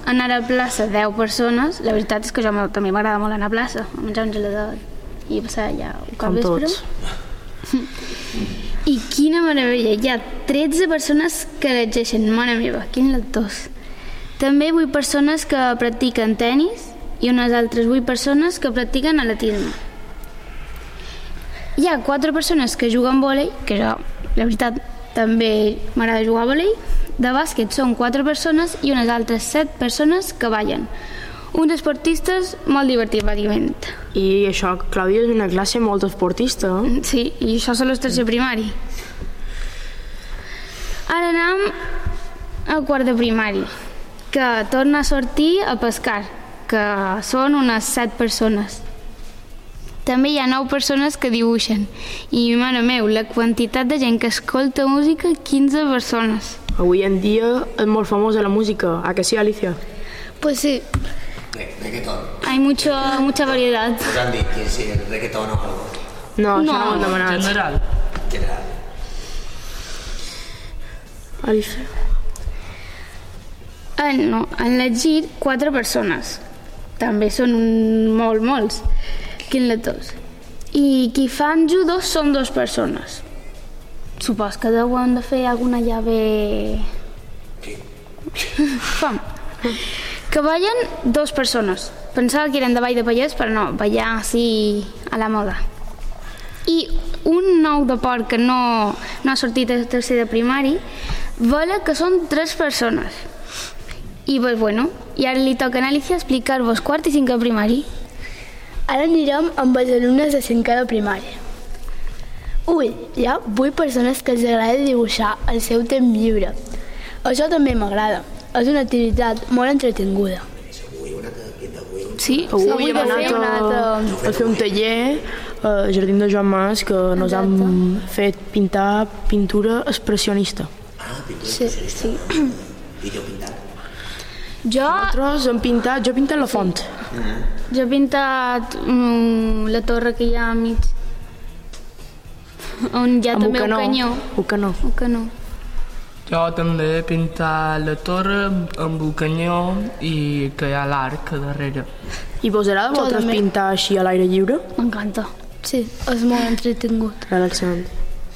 anar a plaça 10 persones, la veritat és que jo també m'agrada molt anar a plaça, a menjar un gelador i passar allà un cap vespre. I quina meravella, hi ha 13 persones que llegeixen, mare meva, quins lectors. També 8 persones que practiquen tennis i unes altres 8 persones que practiquen atletisme. Hi ha 4 persones que juguen vòlei, que jo, la veritat, també m'agrada jugar a vòlei. De bàsquet són 4 persones i unes altres 7 persones que ballen. Uns esportistes molt divertits, bàsicament. I això, Clàudia, és una classe molt esportista, eh? Sí, i això són els tercer primari. Ara anem al quart de primari, que torna a sortir a pescar, que són unes 7 persones. També hi ha 9 persones que dibuixen. I, mare meu, la quantitat de gent que escolta música, 15 persones. Avui en dia és molt famosa la música, ¿a que sí, Alicia? Pues sí. Reggaetón. Hay mucha variedad. Us han dit que si reggaetón o algo? No, això no ho hem demanat. General. Alicia. Han llegit 4 persones. També són molts. Quins lectors. I qui fan judo són 2 persones. Supos que deuen de fer alguna llave... Fam. Que ballen 2 persones. Pensava que eren de ball de pallers, però no, ballar així a la moda. I un nou de porc que no ha sortit a tercer de primari, vola que són 3 persones. I pues bueno, i ara li toca a Alicia explicar-vos quart i cinquè de primari. Ara anirem amb els alumnes de 5è de primària. Hi ha 8 persones que els agrada dibuixar al seu temps lliure. Això també m'agrada. És una activitat molt entretinguda. Sí, Avui hem anat a fer un taller al Jardí de Joan Mas que nos han fet pintar pintura expressionista. Sí. I jo pintat? Nosaltres hem pintat, jo he pintat la font. Jo he pintat la torre que hi ha mig, on hi ha també un canyó. Un canó. Jo també he pintat la torre amb un canyó i que hi ha l'arc a darrere. I vos agrada a vosaltres pintar així a l'aire lliure? M'encanta. Sí, és molt entretingut. Relaxant.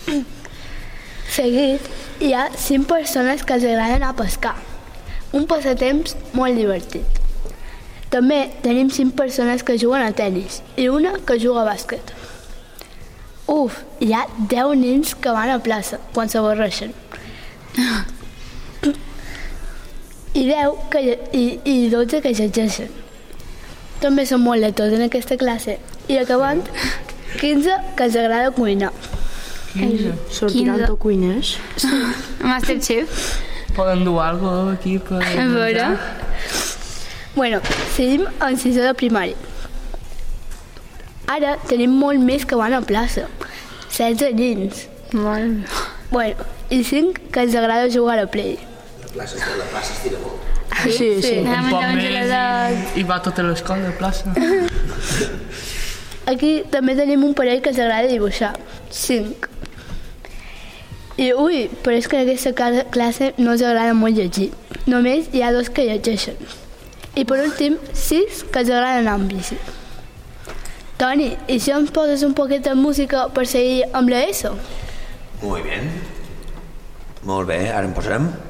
Seguit, hi ha 5 persones que els agrada anar a pescar. Un passatemps molt divertit. També tenim 5 persones que juguen a tennis i una que juga a bàsquet. Hi ha 10 nens que van a plaça quan s'avorreixen. I 12 que llegeixen. També són molt lectors en aquesta classe. I acabant, 15 que els agrada cuinar. 15? Sortiran tot cuiners? Masterchef. Poden dur alguna cosa aquí per A veure. Bueno, seguim en 6è de primari. Ara tenim molt més que van a plaça. 16 nens. Bueno, i 5 que els agrada jugar a la Play. La plaça estira molt. Sí. un poc més i va tota l'escola a plaça. Aquí també tenim un parell que els agrada dibuixar. 5. I però és que en aquesta classe no els agrada molt llegir. Només hi ha 2 que llegeixen. I per últim, 6 que els agrada anar amb bici. Toni, i si ens poses un poquet de música per seguir amb l'ESO? Molt bé, ara en posarem.